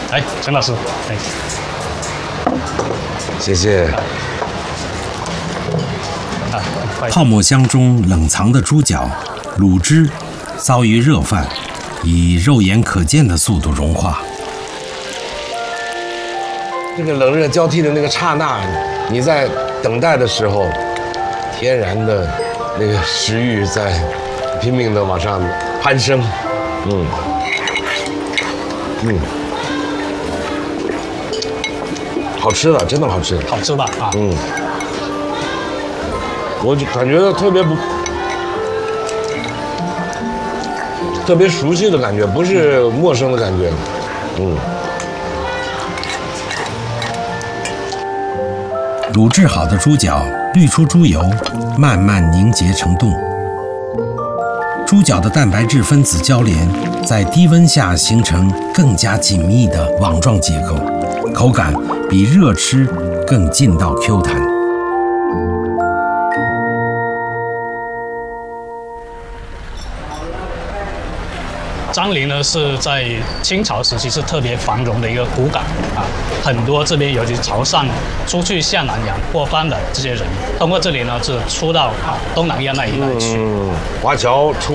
来，陈老师，哎， 谢谢。 啊， 泡沫箱中冷藏的猪脚、卤汁遭遇热饭，以肉眼可见的速度融化。 这个冷热交替的那个刹那，你在等待的时候，天然的那个食欲在拼命的往上攀升。好吃的，真的好吃。 好吃吧？啊， 我就感觉到特别熟悉的感觉，不是陌生的感觉。 卤制好的猪脚滤出猪油，慢慢凝结成冻。猪脚的蛋白质分子交连，在低温下形成更加紧密的网状结构，口感比热吃更劲道 Q 弹。 张陵呢是在清朝时期是特别繁荣的一个古港啊，很多这边尤其潮汕出去下南洋过番的这些人，通过这里呢是出到东南亚那一带去。 华侨出